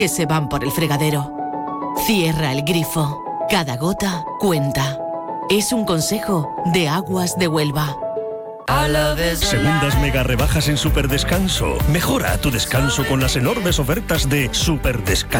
que se van por el fregadero. Cierra el grifo. Cada gota cuenta. Es un consejo de Aguas de Huelva. Segundas mega rebajas en Superdescanso. Mejora tu descanso con las enormes ofertas de Superdescanso.